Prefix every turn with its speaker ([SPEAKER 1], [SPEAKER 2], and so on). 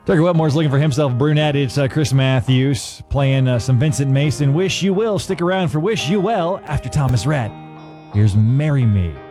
[SPEAKER 1] Tucker Wetmore's looking for himself a brunette. It's Chris Matthews playing some Vincent Mason. Wish You Will. Stick around for Wish You Well after Thomas Rhett. Here's Marry Me.